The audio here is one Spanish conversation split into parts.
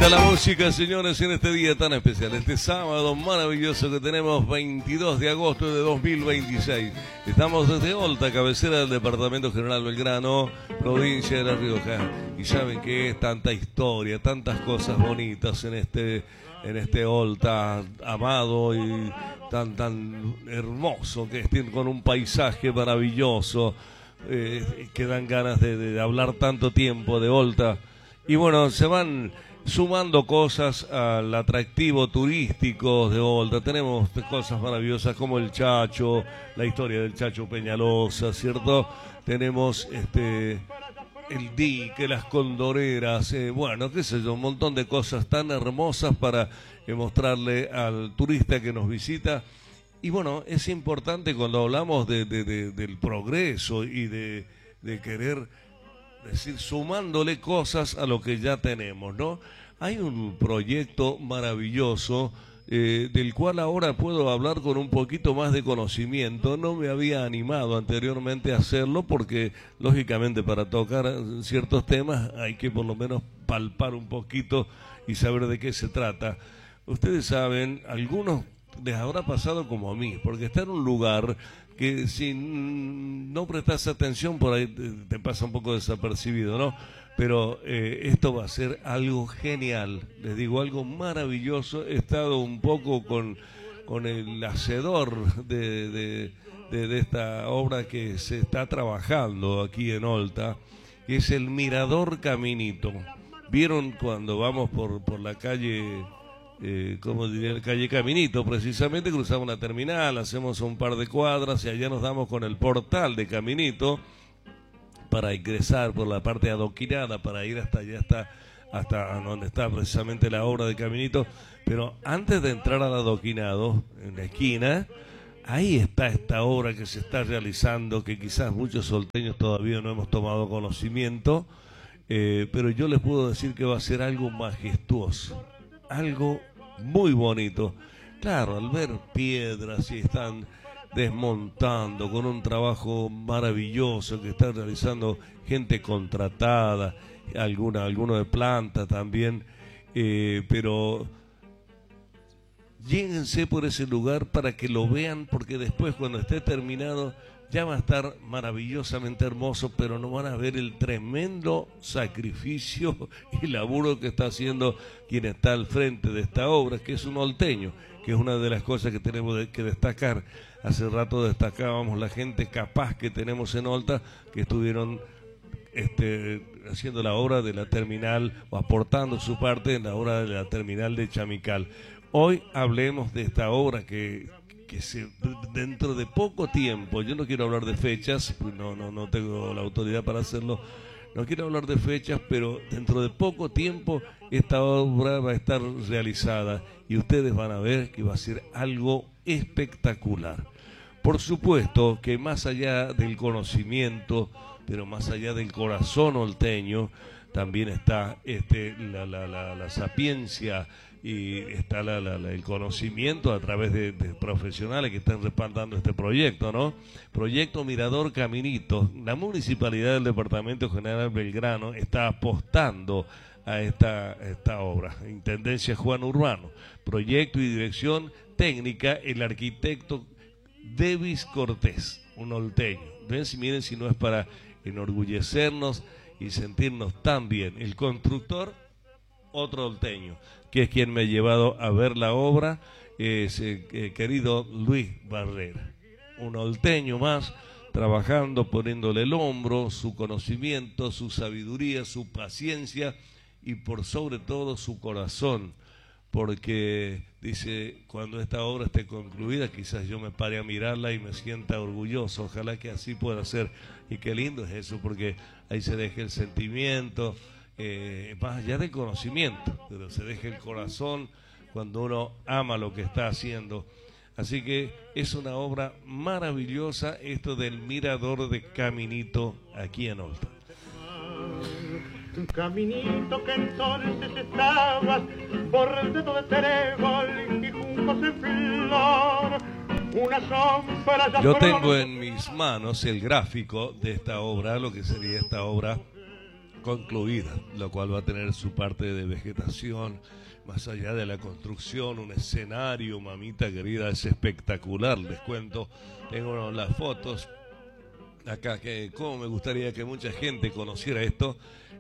linda la música, señores, en este día tan especial, este sábado maravilloso que tenemos, 22 de agosto de 2026. Estamos desde Olta, cabecera del Departamento General Belgrano, provincia de La Rioja. Y saben que es tanta historia, tantas cosas bonitas en este Olta amado y tan hermoso, que tiene con un paisaje maravilloso, que dan ganas de hablar tanto tiempo de Olta. Y bueno, se van sumando cosas al atractivo turístico de Olta. Tenemos cosas maravillosas como el Chacho, la historia del Chacho Peñalosa, ¿cierto? Tenemos el dique, las condoreras, bueno, qué sé yo, un montón de cosas tan hermosas para mostrarle al turista que nos visita. Y bueno, es importante cuando hablamos del progreso y de querer decir, sumándole cosas a lo que ya tenemos, ¿no? Hay un proyecto maravilloso del cual ahora puedo hablar con un poquito más de conocimiento. No me había animado anteriormente a hacerlo porque, lógicamente, para tocar ciertos temas hay que por lo menos palpar un poquito y saber de qué se trata. Ustedes saben, algunos les habrá pasado como a mí, porque está en un lugar que si no prestas atención por ahí te pasa un poco desapercibido, ¿no? Pero esto va a ser algo genial, les digo, algo maravilloso. He estado un poco con el hacedor de esta obra que se está trabajando aquí en Olta, que es el Mirador Caminito. ¿Vieron cuando vamos por la calle... como diría, la calle Caminito, precisamente cruzamos una terminal, hacemos un par de cuadras y allá nos damos con el portal de Caminito para ingresar por la parte adoquinada, para ir hasta allá, hasta donde está precisamente la obra de Caminito. Pero antes de entrar al adoquinado, en la esquina, ahí está esta obra que se está realizando, que quizás muchos solteños todavía no hemos tomado conocimiento, pero yo les puedo decir que va a ser algo majestuoso, algo muy bonito. Claro, al ver piedras y están desmontando con un trabajo maravilloso que están realizando gente contratada, alguno de planta también, pero lléguense por ese lugar para que lo vean, porque después cuando esté terminado ya va a estar maravillosamente hermoso, pero no van a ver el tremendo sacrificio y laburo que está haciendo quien está al frente de esta obra, que es un olteño, que es una de las cosas que tenemos que destacar. Hace rato destacábamos la gente capaz que tenemos en Olta, que estuvieron haciendo la obra de la terminal, o aportando su parte en la obra de la terminal de Chamical. Hoy hablemos de esta obra que dentro de poco tiempo, yo no quiero hablar de fechas, no tengo la autoridad para hacerlo, no quiero hablar de fechas, pero dentro de poco tiempo esta obra va a estar realizada y ustedes van a ver que va a ser algo espectacular. Por supuesto que más allá del conocimiento, pero más allá del corazón olteño, también está la sapiencia y está el conocimiento a través de profesionales que están respaldando este proyecto, ¿no? Proyecto Mirador Caminito. La Municipalidad del Departamento General Belgrano está apostando a esta obra. Intendencia Juan Urbano. Proyecto y dirección técnica, el arquitecto Devis Cortés, un olteño. Ven, miren si no es para enorgullecernos y sentirnos tan bien. El constructor, otro olteño, que es quien me ha llevado a ver la obra, es querido Luis Barrera, un olteño más, trabajando, poniéndole el hombro, su conocimiento, su sabiduría, su paciencia y por sobre todo su corazón, porque dice, cuando esta obra esté concluida, quizás yo me pare a mirarla y me sienta orgulloso. Ojalá que así pueda ser. Y qué lindo es eso, porque ahí se deja el sentimiento, más allá del conocimiento, pero se deja el corazón cuando uno ama lo que está haciendo. Así que es una obra maravillosa esto del Mirador de Caminito aquí en Olta. Un caminito que entonces estabas bordado de trébol y juncos en flor, una sombra ya. Yo tengo en mis manos el gráfico de esta obra, lo que sería esta obra concluida, lo cual va a tener su parte de vegetación, más allá de la construcción, un escenario, mamita querida, es espectacular, les cuento, tengo las fotos acá, que cómo me gustaría que mucha gente conociera esto,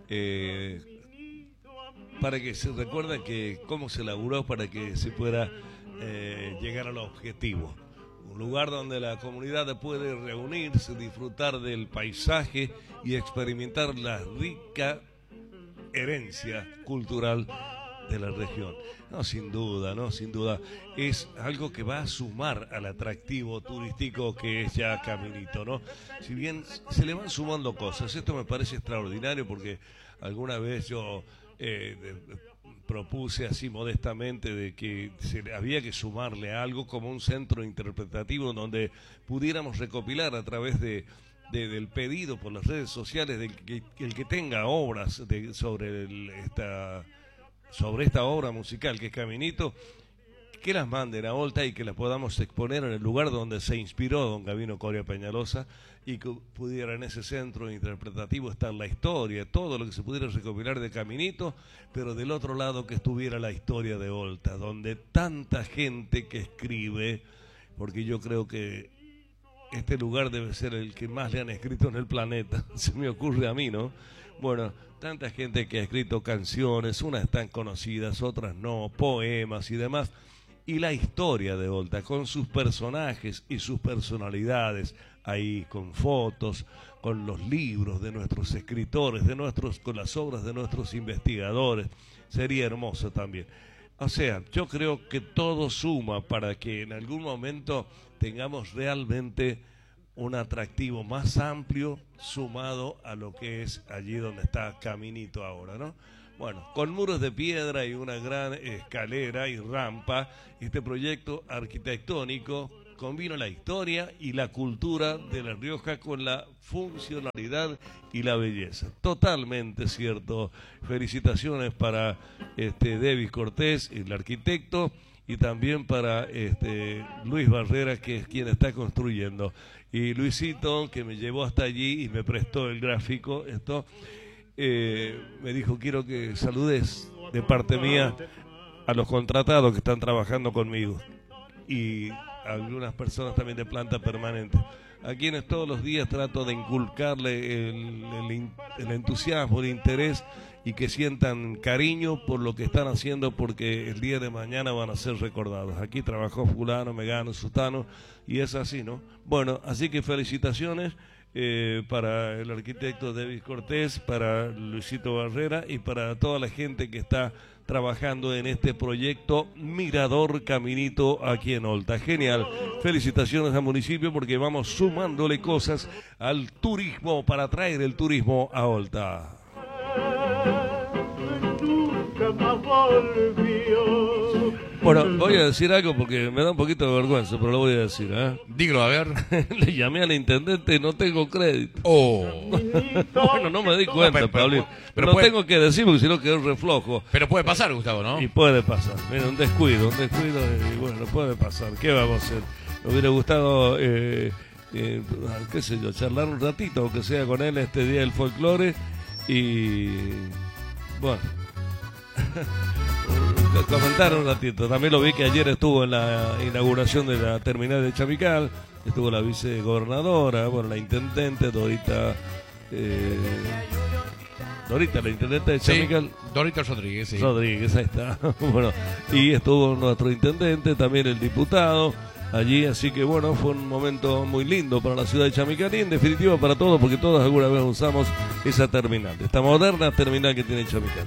para que se recuerde que cómo se elaboró para que se pueda llegar al objetivo. Un lugar donde la comunidad puede reunirse, disfrutar del paisaje y experimentar la rica herencia cultural de la región. No, sin duda, es algo que va a sumar al atractivo turístico que es ya Caminito, ¿no? Si bien se le van sumando cosas, esto me parece extraordinario porque alguna vez yo propuse así modestamente de que había que sumarle algo como un centro interpretativo donde pudiéramos recopilar a través del pedido por las redes sociales el que tenga obras sobre esta obra musical que es Caminito, que las manden a Olta y que las podamos exponer en el lugar donde se inspiró don Gabino Coria Peñalosa y que pudiera en ese centro interpretativo estar la historia, todo lo que se pudiera recopilar de Caminito, pero del otro lado que estuviera la historia de Olta, donde tanta gente que escribe, porque yo creo que este lugar debe ser el que más le han escrito en el planeta, se me ocurre a mí, ¿no? Bueno, tanta gente que ha escrito canciones, unas están conocidas, otras no, poemas y demás, y la historia de Olta, con sus personajes y sus personalidades, ahí con fotos, con los libros de nuestros escritores, con las obras de nuestros investigadores, sería hermoso también. O sea, yo creo que todo suma para que en algún momento tengamos realmente un atractivo más amplio sumado a lo que es allí donde está Caminito ahora, ¿no? Bueno, con muros de piedra y una gran escalera y rampa, este proyecto arquitectónico combina la historia y la cultura de La Rioja con la funcionalidad y la belleza. Totalmente cierto. Felicitaciones para Davis Cortés, el arquitecto, y también para Luis Barrera, que es quien está construyendo. Y Luisito, que me llevó hasta allí y me prestó el gráfico, me dijo, quiero que saludes de parte mía a los contratados que están trabajando conmigo y algunas personas también de planta permanente, a quienes todos los días trato de inculcarle el entusiasmo, el interés y que sientan cariño por lo que están haciendo, porque el día de mañana van a ser recordados. Aquí trabajó fulano, megano, sutano, y es así, ¿no? Bueno, así que felicitaciones para el arquitecto David Cortés, para Luisito Barrera y para toda la gente que está trabajando en este proyecto Mirador Caminito aquí en Olta. Genial. Felicitaciones al municipio porque vamos sumándole cosas al turismo para traer el turismo a Olta. Bueno, voy a decir algo porque me da un poquito de vergüenza, pero lo voy a decir, ¿eh? Dígalo, a ver. Le llamé al intendente y no tengo crédito. Oh. Bueno, no me di cuenta, Pablito. Pero no tengo que decir porque si no quedó reflojo. Pero puede pasar, Gustavo, ¿no? Y puede pasar. Mira, un descuido y bueno, puede pasar. ¿Qué vamos a hacer? Me hubiera gustado, qué sé yo, charlar un ratito, aunque sea con él este día del folclore. Y bueno, comentar un ratito. También lo vi que ayer estuvo en la inauguración de la terminal de Chamical, estuvo la vicegobernadora, bueno, la intendente Dorita, la intendente de Chamical. Sí, Dorita Rodríguez, sí. Rodríguez, ahí está. Bueno, y estuvo nuestro intendente, también el diputado allí, así que bueno, fue un momento muy lindo para la ciudad de Chamical y en definitiva para todos, porque todos alguna vez usamos esa terminal, esta moderna terminal que tiene Chamical.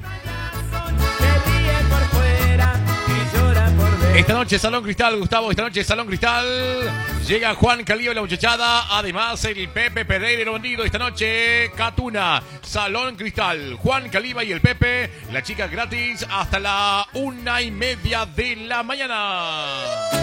Esta noche Salón Cristal, Gustavo, esta noche Salón Cristal. Llega Juan Calío y la muchachada. Además el Pepe Pereira y el bandido. Esta noche Catuna, Salón Cristal, Juan Caliba y el Pepe. La chica gratis hasta la 1:30 de la mañana.